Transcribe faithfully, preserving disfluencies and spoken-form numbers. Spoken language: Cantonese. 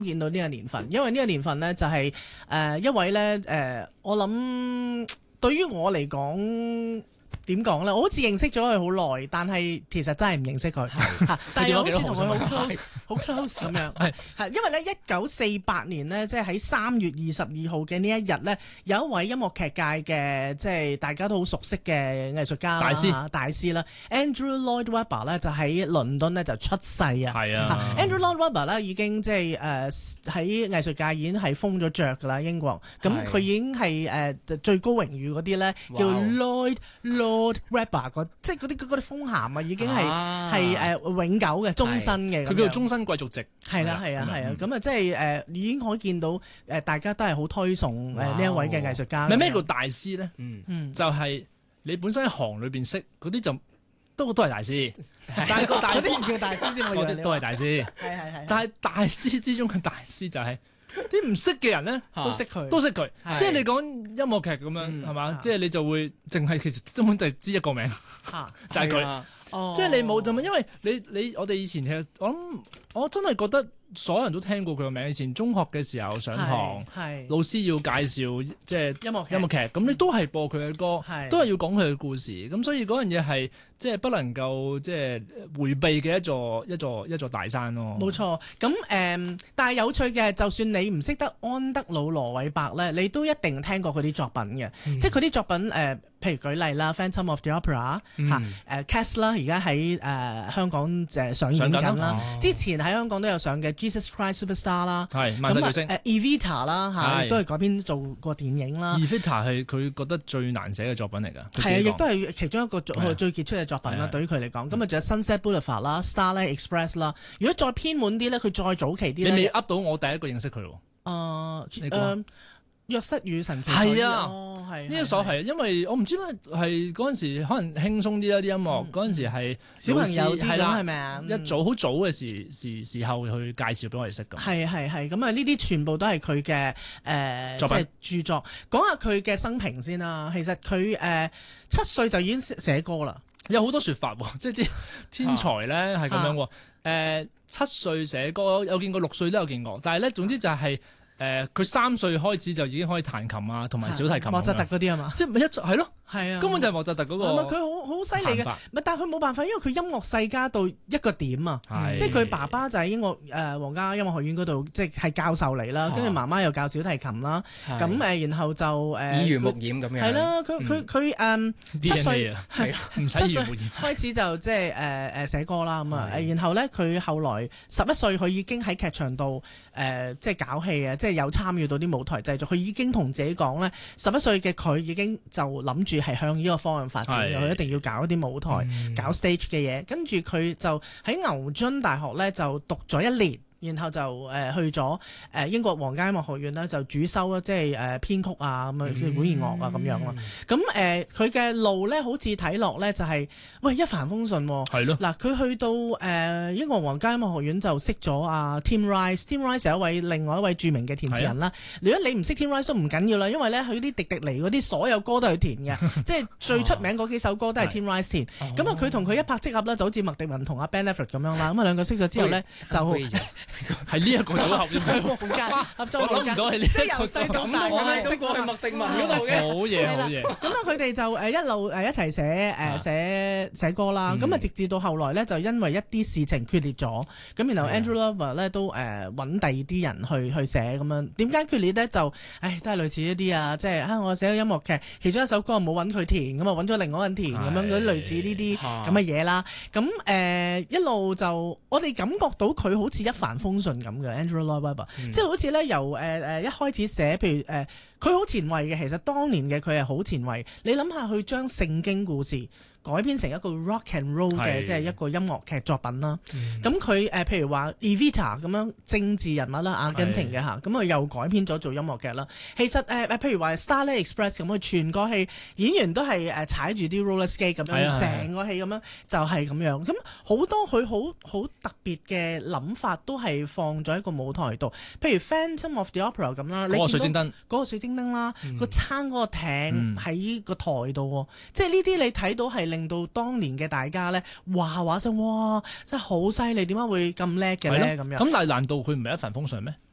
見到呢個年份，因為呢個年份呢，就係、是、誒、呃、一位呢，誒、呃，我諗對於我嚟講。點講咧？我好似認識咗佢好耐，但係其實真係唔認識佢。但係好似同佢好 close，好 close 咁樣。係係，因為咧一九四八年呢，即係喺三月二十二號嘅呢一日呢，有一位音樂劇界嘅即係大家都好熟悉嘅藝術家啦，大師大師啦 ，Andrew Lloyd Webber 咧就喺倫敦呢就出世啊。係啊 ，Andrew Lloyd Webber 咧已經即係誒喺藝術界已經係封咗爵㗎啦，英國。咁佢已經係誒、呃、最高榮譽嗰啲咧叫 Lloyd Lord Webber 即係嗰啲嗰啲封銜啊，已經係係誒永久嘅、終身嘅。 佢叫做終身貴族籍。係啦，係啊，係啊。咁啊，即係誒已經可以見到誒、呃，大家都係好推崇誒呢一位嘅藝術家。 咩叫大師咧？嗯嗯，就係、是、你本身喺行裏邊識嗰啲就都都係大師，但係個大師唔叫大師啲，我以為都係大師。係係係。但係大師之中嘅大師就係、是。啲唔識嘅人咧，都識佢，都識佢。即係你講音樂劇咁樣，係嘛？即係你就會淨係其實根本就係知一個名，就係佢。即係你冇咁，因為你你我哋以前其實我諗，我真係覺得所有人都聽過佢個名。以前中學嘅時候上堂，老師要介紹即係音樂音樂劇，咁你都係播佢嘅歌，都係要講佢嘅故事。咁所以嗰樣嘢係即係不能夠即係迴避嘅一座一座一座大山咯。冇錯。咁誒、嗯，但係有趣嘅，就算你唔識得安德魯羅韋伯咧，你都一定聽過佢啲作品嘅。嗯、即係佢啲作品誒、呃，譬如舉例啦，《Phantom of the Opera》嚇，誒 Cats 啦，而家喺誒香港誒上映緊啦。哦、之前喺香港都有上嘅《Jesus Christ Superstar》啦，係萬世巨星。誒 Evita 啦嚇，都係改編做過電影啦。Evita 係佢覺得最難寫嘅作品嚟㗎。係啊，亦都係其中一個最最傑出嘅作品啦。對於佢嚟講，咁啊仲有《Sunset Boulevard》啦，《Starlight Express》啦。如果再偏門啲咧，佢再早期啲咧，你未噏到我第一個認識佢喎。誒誒。約瑟與神奇係啊，呢一首係，因為我唔知咧，係嗰陣時可能輕鬆啲啦啲音樂，嗰陣、嗯、時係小朋友啲啦，係咪啊？一早好早嘅時時時候去介紹俾我哋識㗎。係係係，咁啊呢啲全部都係佢嘅誒即係著作。講下佢嘅生平先啦。其實佢誒、呃、七歲就已經寫歌啦。有好多説法喎，即係啲天才咧係咁樣喎。誒、呃、七歲寫歌，有見過六歲都有見過，但係咧總之就係、是。誒佢三歲開始就已經可以彈琴啊，同埋小提琴。莫扎特嗰啲啊嘛，即係咪一係咯？係啊，根本就係莫扎特嗰個。佢好好犀利嘅，咪但係佢冇辦法，因為佢音樂世家到一個點啊，即係佢爸爸就喺英國誒皇家音樂學院嗰度，即係係教授嚟啦，跟住媽媽又教小提琴啦，咁誒然後就誒耳濡目染咁樣。係啦，佢佢佢誒七歲係唔使耳濡目染開始就即係誒誒寫歌啦咁啊，然後咧佢後來十一歲佢已經喺劇場度誒即係搞戲啊，即係。有參與到啲舞台製作，佢已經同自己講咧，十一歲嘅佢已經就諗住係向呢個方向發展，佢的一定要搞一啲舞台、嗯、搞 stage 嘅嘢。跟住佢就喺牛津大學咧就讀咗一年。然後就誒、呃、去咗誒英國皇家音樂學院啦，就主修啦，即係誒編曲啊咁啊，管弦樂啊咁樣咯。咁誒佢嘅路咧，好似睇落咧就係、是、喂一帆風順喎。係咯。嗱，佢去到誒、呃、英國皇家音樂學院就識咗阿 Tim Rice，Tim Rice 係一位另外一位著名嘅填詞人啦。如果你唔識 Tim Rice 都唔緊要啦，因為咧佢啲迪迪尼嗰啲所有歌都係佢填嘅，即係最出名嗰幾首歌都係 Tim Rice 填。咁啊，佢同佢一拍即合啦，就好似麥迪文同阿 Ben Affleck 咁樣啦。咁啊兩個識咗之後咧就。係呢一個組合先，合作空間，即係由細到大，我係識過係麥迪文嗰度嘅。好嘢，好嘢。咁啊，佢哋就誒一路誒一齊寫誒寫寫歌啦。咁啊，直至到後來咧，就因為一啲事情決裂咗。咁然後 Andrew Lover 咧都誒揾第二啲人去去寫咁樣。點解決裂咧？就誒都係類似一啲啊，即係啊我寫咗音樂劇，其中一首歌冇揾佢填，咁啊揾咗另外一個人填咁樣，嗰啲類似呢啲咁嘅嘢啦。咁誒一路就我哋感覺到佢好似一帆風順咁嘅 Andrew Lloyd Webber，嗯、即係好似咧由誒誒、呃、一開始寫，譬如誒佢好前衛嘅，其實當年嘅佢係好前衛。你諗下，去將聖經故事改編成一個 rock and roll 嘅，即係一個音樂劇作品啦。咁佢誒譬如話 Evita 咁樣政治人物啦，阿根廷嘅嚇，咁佢又改編咗做音樂劇啦。其實誒誒、呃、譬如話 Starlight Express 咁，佢全個戲演員都係誒踩住啲 roller skate 咁樣，成個戲咁樣就係咁樣。咁好多佢好好特別嘅諗法都係放咗喺個舞台度。譬如 Phantom of the Opera 咁啦，嗰個水晶燈，嗰個水晶燈啦，嗯、個撐嗰個艇喺個台度，嗯、即係呢啲你睇到係。令到當年嘅大家咧話話聲，哇！真係好犀利，點解會咁叻嘅咧？咁樣咁，但係難道佢唔係一帆風順咩？